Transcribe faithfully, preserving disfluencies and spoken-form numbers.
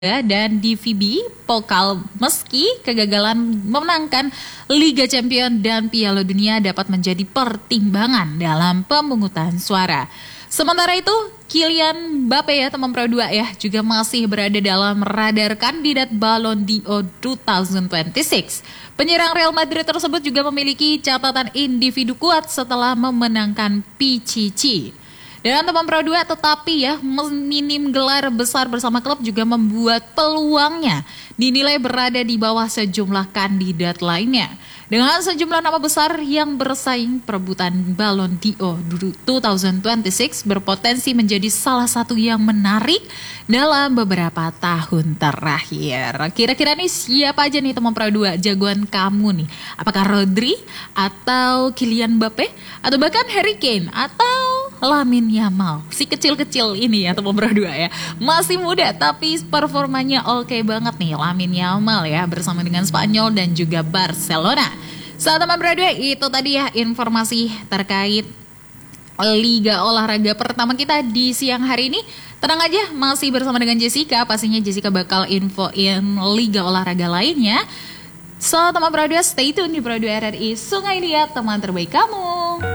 dan di V B Pokal meski kegagalan memenangkan Liga Champions dan Piala Dunia dapat menjadi pertimbangan dalam pemungutan suara. Sementara itu, Kylian Mbappe ya teman Pro dua ya juga masih berada dalam radar kandidat Ballon d'Or dua ribu dua puluh enam. Penyerang Real Madrid tersebut juga memiliki catatan individu kuat setelah memenangkan Pichichi. Dan teman Pro dua tetapi ya minim gelar besar bersama klub juga membuat peluangnya dinilai berada di bawah sejumlah kandidat lainnya. Dengan sejumlah nama besar yang bersaing, perebutan Ballon d'Or dua ribu dua puluh enam berpotensi menjadi salah satu yang menarik dalam beberapa tahun terakhir. Kira-kira nih siapa aja nih teman Pro dua jagoan kamu nih? Apakah Rodri atau Kylian Mbappe atau bahkan Harry Kane atau Lamine Yamal? Si kecil-kecil ini ya teman Pro dua ya. Masih muda tapi performanya oke banget nih Lamine Yamal ya bersama dengan Spanyol dan juga Barcelona. Saat teman Pro dua itu tadi ya informasi terkait Liga Olahraga pertama kita di siang hari ini. Tenang aja masih bersama dengan Jessica. Pastinya Jessica bakal infoin Liga Olahraga lainnya. So teman Pro dua stay tune di Pro dua R R I Sungai Liat, teman terbaik kamu.